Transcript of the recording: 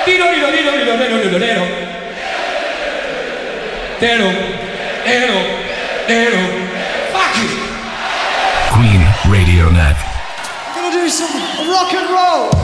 Fuck you. Queen Radio Net. I'm gonna do some rock and roll.